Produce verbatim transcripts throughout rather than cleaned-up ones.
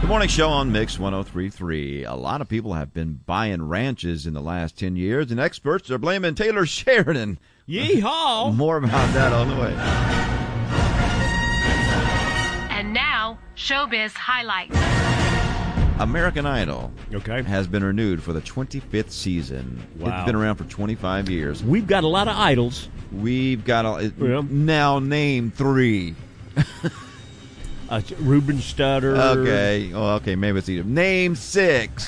The morning show on Mix one oh three point three. A lot of people have been buying ranches in the last ten years, and experts are blaming Taylor Sheridan. Yeehaw! More about that on the way. And now, Showbiz Highlights. American Idol Okay. has been renewed for the twenty-fifth season. Wow. It's been around for twenty-five years. We've got a lot of idols. We've got a, Yeah. now name three. Uh, Ruben Studdard. Okay. Oh, okay. Maybe it's either. Name six.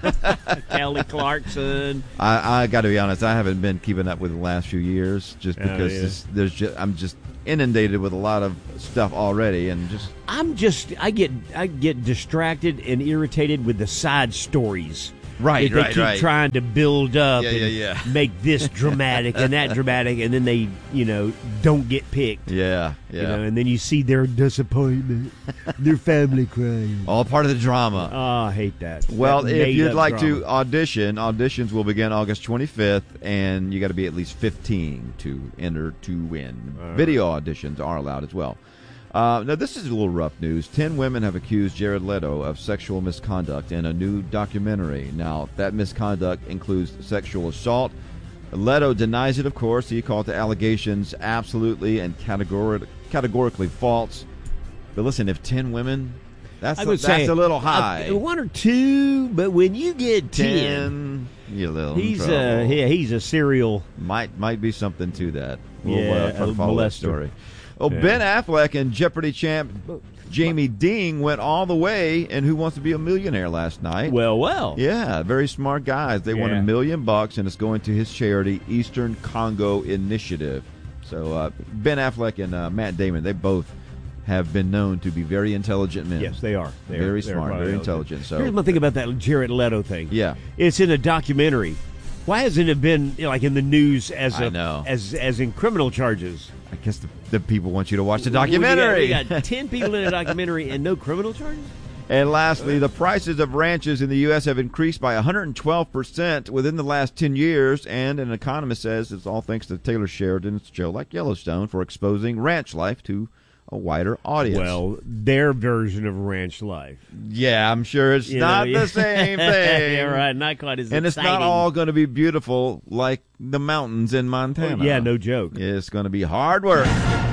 Kelly Clarkson. I, I got to be honest. I haven't been keeping up with the last few years, just Oh, because yeah. this, there's just, I'm just inundated with a lot of stuff already, and just I'm just, I get I get distracted and irritated with the side stories. Right, That they right, keep right. trying to build up Yeah, and yeah, yeah. make this dramatic and that dramatic, and then they, you know, don't get picked. yeah, yeah. You know, and then you see their disappointment, their family crying. All part of the drama. Oh, I hate that. Well, That if you'd made-up like drama. to audition, auditions will begin August twenty-fifth, and you got to be at least fifteen to enter to win. Uh. Video auditions are allowed as well. Uh, now, this is a little rough news. Ten women have accused Jared Leto of sexual misconduct in a new documentary. Now, that misconduct includes sexual assault. Leto denies it, of course. He called the allegations absolutely and categori- categorically false. But listen, if ten women, that's, I a, would that's say a little high. uh, one or two, but when you get ten, ten, you're a little in he's trouble. uh, yeah, he's a serial. Might might be something to that. We'll Yeah, uh, try to a follow that molester. story. Oh, Yeah. Ben Affleck and Jeopardy champ Jamie Dean went all the way in Who Wants to Be a Millionaire last night. Well, well, Yeah, very smart guys. They won Yeah. a million bucks, and it's going to his charity, Eastern Congo Initiative. So uh, Ben Affleck and uh, Matt Damon, they both have been known to be very intelligent men. yes, they are. They Very are. They're smart, quite very intelligent. intelligent. So Here's my thing about that Jared Leto thing. Yeah. It's in a documentary. Why hasn't it been you know, like in the news as I a, know. as as in criminal charges? I guess the, the people want you to watch the documentary. We got, we got ten people in a documentary and no criminal charges. And lastly, the prices of ranches in the U S have increased by one hundred twelve percent within the last ten years, and an economist says it's all thanks to Taylor Sheridan's show like Yellowstone for exposing ranch life to a wider audience. Well, their version of ranch life. yeah, I'm sure it's You not know, yeah. the same thing. yeah, right. Not quite as And it's exciting. not all going to be beautiful like the mountains in Montana. Oh, yeah, no joke. It's going to be hard work.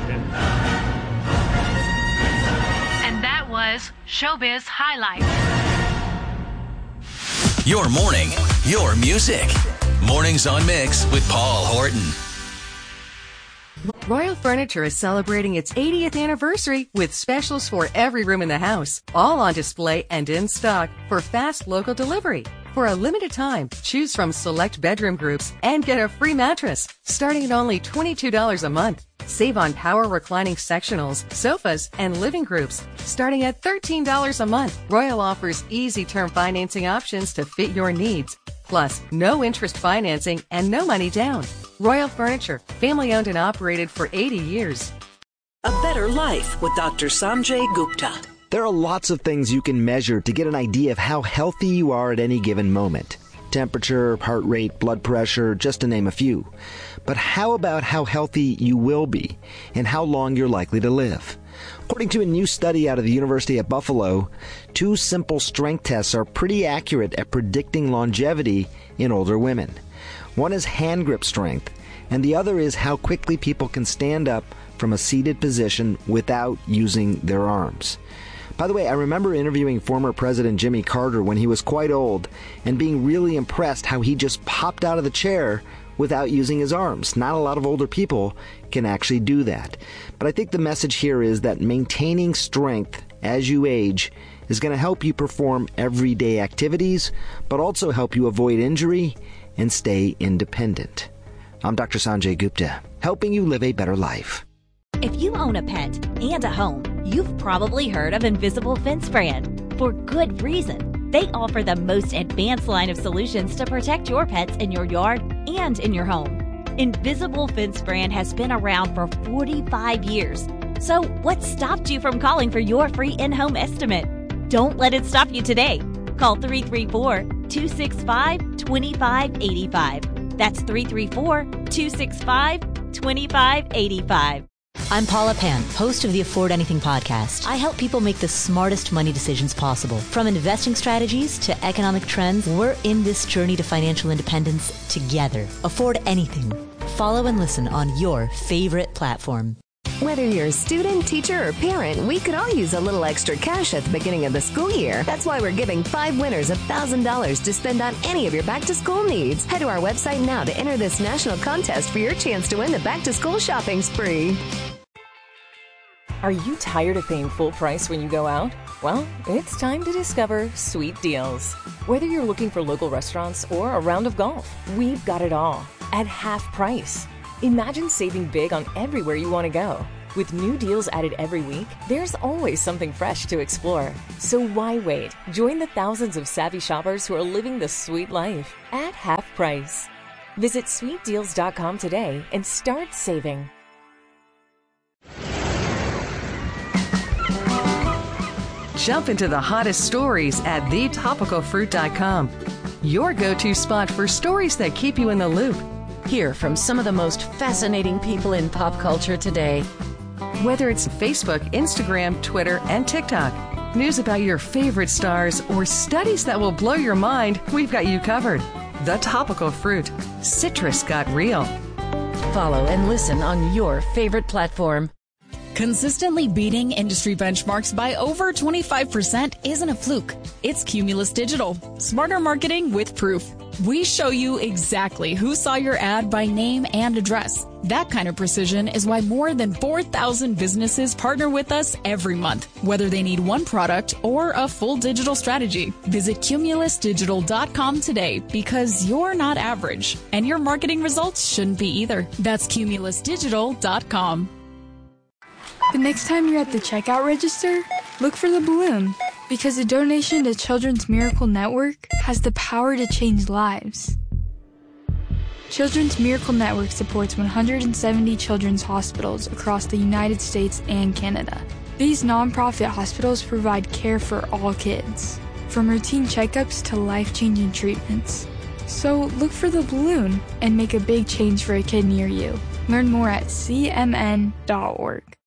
And that was Showbiz Highlights. Your morning, your music. Mornings on Mix with Paul Horton. Royal Furniture is celebrating its eightieth anniversary with specials for every room in the house, all on display and in stock for fast local delivery. For a limited time, choose from select bedroom groups and get a free mattress starting at only twenty-two dollars a month. Save on power reclining sectionals, sofas, and living groups starting at thirteen dollars a month. Royal offers easy term financing options to fit your needs. Plus, no interest financing and no money down. Royal Furniture, family owned and operated for eighty years. A Better Life with Doctor Sanjay Gupta. There are lots of things you can measure to get an idea of how healthy you are at any given moment. Temperature, heart rate, blood pressure, just to name a few. But how about how healthy you will be and how long you're likely to live? According to a new study out of the University of Buffalo, two simple strength tests are pretty accurate at predicting longevity in older women. One is hand grip strength, and the other is how quickly people can stand up from a seated position without using their arms. By the way, I remember interviewing former President Jimmy Carter when he was quite old and being really impressed how he just popped out of the chair without using his arms. Not a lot of older people can actually do that. But I think the message here is that maintaining strength as you age is going to help you perform everyday activities, but also help you avoid injury and stay independent. I'm Doctor Sanjay Gupta, helping you live a better life. If you own a pet and a home, you've probably heard of Invisible Fence Brand. For good reason. They offer the most advanced line of solutions to protect your pets in your yard and in your home. Invisible Fence Brand has been around for forty-five years. So what stopped you from calling for your free in-home estimate? Don't let it stop you today. Call three three four, two six five, two five eight five. That's three three four, two six five, two five eight five. I'm Paula Pan, host of the Afford Anything podcast. I help people make the smartest money decisions possible. From investing strategies to economic trends, we're in this journey to financial independence together. Afford Anything. Follow and listen on your favorite platform. Whether you're a student, teacher, or parent, we could all use a little extra cash at the beginning of the school year. That's why we're giving five winners one thousand dollars to spend on any of your back-to-school needs. Head to our website now to enter this national contest for your chance to win the back-to-school shopping spree. Are you tired of paying full price when you go out? Well, it's time to discover Sweet Deals. Whether you're looking for local restaurants or a round of golf, we've got it all at half price. Imagine saving big on everywhere you want to go. With new deals added every week, there's always something fresh to explore. So why wait? Join the thousands of savvy shoppers who are living the sweet life at half price. Visit sweet deals dot com today and start saving. Jump into the hottest stories at the topical fruit dot com. Your go-to spot for stories that keep you in the loop. Hear from some of the most fascinating people in pop culture today. Whether it's Facebook, Instagram, Twitter, and TikTok, news about your favorite stars, or studies that will blow your mind, we've got you covered. The Topical Fruit. Citrus got real. Follow and listen on your favorite platform. Consistently beating industry benchmarks by over twenty-five percent isn't a fluke. It's Cumulus Digital. Smarter marketing with proof. We show you exactly who saw your ad by name and address. That kind of precision is why more than four thousand businesses partner with us every month, whether they need one product or a full digital strategy. Visit cumulus digital dot com today because you're not average, and your marketing results shouldn't be either. That's cumulus digital dot com. The next time you're at the checkout register, look for the balloon, because a donation to Children's Miracle Network has the power to change lives. Children's Miracle Network supports one hundred seventy children's hospitals across the United States and Canada. These nonprofit hospitals provide care for all kids, from routine checkups to life-changing treatments. So look for the balloon and make a big change for a kid near you. Learn more at c m n dot org.